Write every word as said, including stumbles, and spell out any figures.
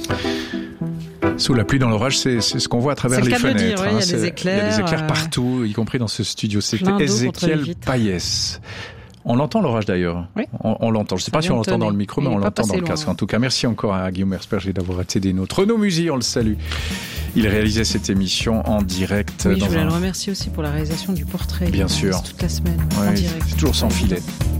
Sous la pluie, dans l'orage, c'est, c'est ce qu'on voit à travers les fenêtres. Dire, ouais, hein. Il y a des éclairs. Il y a des éclairs euh... partout, y compris dans ce studio. C'était Ézéchiel Payès. On l'entend l'orage d'ailleurs. Oui. On, on l'entend. Je ne sais pas si on l'entend dans le micro, mais on l'entend dans le casque. Loin. En tout cas, merci encore à Guillaume Herzberger d'avoir été des nôtres. Renaud Musy, on le salue. Il réalisait cette émission en direct. Oui, dans je voulais un... le remercier aussi pour la réalisation du portrait. Bien sûr. Toute la semaine, ouais, en direct. C'est toujours sans filet.